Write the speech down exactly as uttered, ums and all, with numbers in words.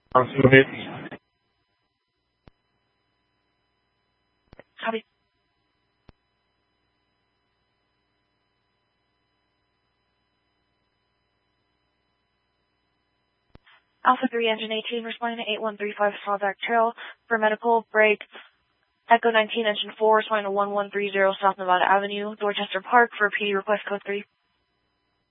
Affirmative. Copy. Alpha three, Engine eighteen, responding to eight one three five Sawback Trail for medical break. Echo nineteen, Engine four, responding to one one three zero South Nevada Avenue, Dorchester Park for P D request code three.